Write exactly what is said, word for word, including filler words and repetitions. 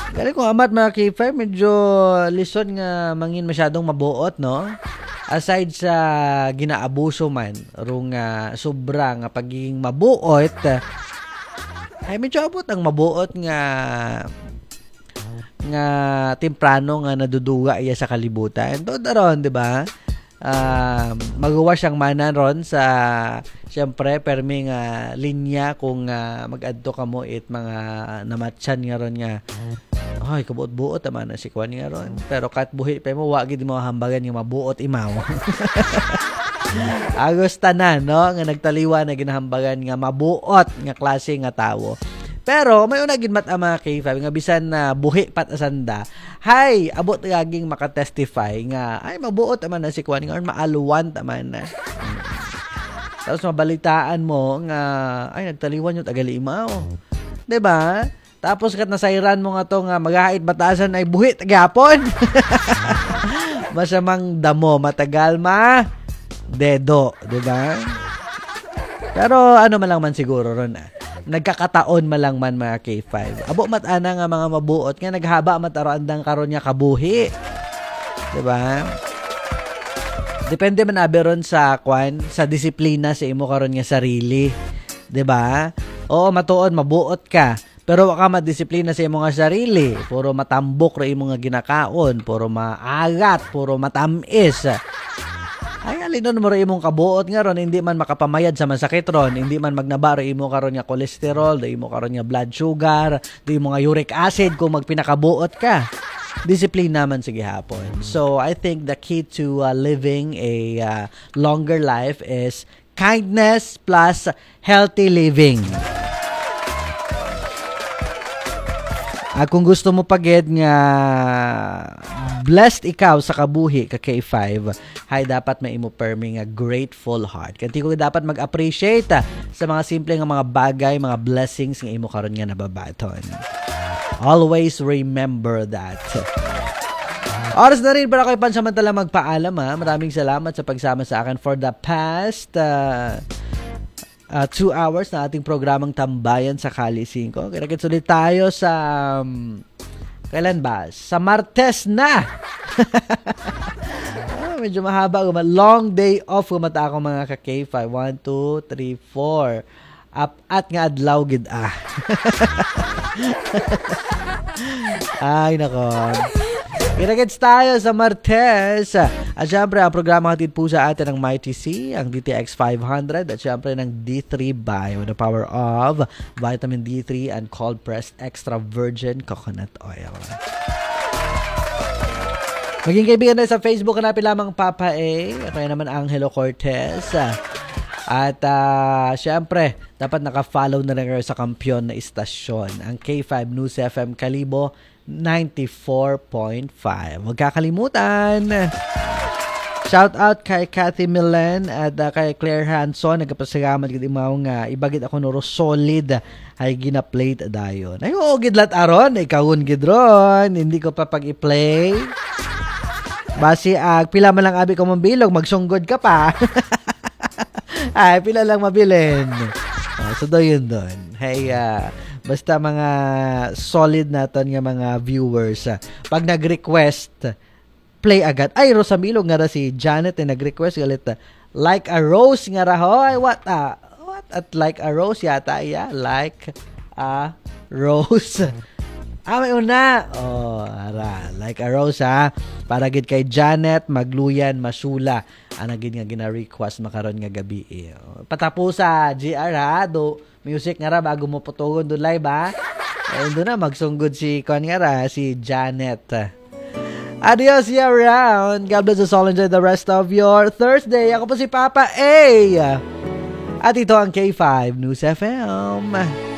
Galing ko amat mga K five, medyo lison nga mangin masyadong mabuot, no? Aside sa ginaabuso man, rung uh, sobra nga pagiging mabuot, ay medyo abot ang mabuot nga nga temprano nga naduduga iya sa kalibutan. Doon daron, di ba? Uh, magawa siyang manan ron sa siyempre permi nga linya kung uh, mag-adto ka mo it mga namatsan nga ron nga ay kabuot-buot naman na si Kwan nga ron, pero kat buhi pa mo wagi di mo hambagan yung mabuot imaw. Agos tanan no nga nagtaliwa na ginahambagan nga mabuot nga klase nga tawo. Pero may una gid mat ang mga K five nga bisan na buhi pat asanda. Hay, abot gaging makatestify nga ay mabuot man na si Kwan nga or maaluwan taman na. Tapos mabalitaan mo nga ay nagtaliwan yung tagalimaw. 'Di ba? Tapos kat nasairan mo nga to nga maghahit batasan ay buhi tagapon. Masamang damo matagal ma dedo, 'di ba? Pero ano man lang man siguro ron ah. Nagkakataon malang man mga K five. Abo mat ana nga mga mabuot nga naghaba mat andang karon nya kabuhi. 'Di ba? Depende man aberon sa kwan, sa disiplina sa imo karon nga sarili. 'Di ba? Oo, matuod mabuot ka. Pero wa ka madisiplina sa imo nga sarili. Puro matambok ra imo nga ginakaon, puro maagat, puro matamis. Ay alinon mo rin imong kabuot nga ron, hindi man makapamayad sa masakit ron, hindi man magnaba rin imo karon nga kolesterol, di imo karon nga blood sugar, di imo nga uric acid kung magpinakabuot ka. Disiplina man sige hapon. So I think the key to uh, living a uh, longer life is kindness plus healthy living. Uh, kung gusto mo pagid nga blessed ikaw sa kabuhi ka K five, hay dapat may imo permi nga grateful heart. Kanti ko dapat mag-appreciate ah, sa mga simple nga mga bagay, mga blessings nga imo karon nga nababaton. Always remember that. Oras na rin para kayo pansamantala magpaalam ha. Maraming salamat sa pagsama sa akin for the past uh, Uh, two hours na ating programang Tambayan sa Kali five. Kinakit ulit tayo sa um, kailan ba? Sa Martes na! Oh, medyo mahaba. Long day off kumata ako mga ka-K five. one, two, three, four. Up at nga adlaw gid ah. Ay nako. Kinagets tayo sa Martes. At syempre, ang programa hatid po sa atin ng Mighty C, ang D T X five hundred, at syempre ng D three Bio, the power of vitamin D three and cold pressed extra virgin coconut oil. Maging kaibigan na sa Facebook, hanapin lamang Papa A. Kaya naman Angelo Cortez. At uh, syempre, dapat naka-follow na rin kayo sa kampiyon na istasyon, ang K five News F M Kalibo ninety-four point five. Huwag kakalimutan. Shout out kay Cathy Milen at uh, kay Claire Hanson. Nagkapasagamat gid imaw nga ibagid ako nuro solid ay gina-plate dayon. Ay oo gidlat aron, ikawon gid ron. Hindi ko pa pag i-play. Basi ag uh, pila man lang abi ko mambilog, magsunggod ka pa. Ay pila lang mabilin. Uh, so doon doon. Hey uh, basta mga solid naton nga mga viewers. Uh, pag nag-request, play agad. Ay, Rosamilo nga ra si Janet ay nag-request galit uh, like a rose nga ra hoy. What ah? Uh, what at like a rose yata iya? Like a rose. Ah, may una. Oh, ara. Like a rose ha. Para gid kay Janet Magluyan Masula. Ana gid nga gina-request makaron nga gabi. Eh. Patapos sa G R ha. Do music nga ra bago mo putugon do live ha. Eh, doon na magsunggod si Kon nga ra, si Janet. Adios year round. God bless us all. Enjoy the rest of your Thursday. Ako po si Papa A. At ito ang K five News F M.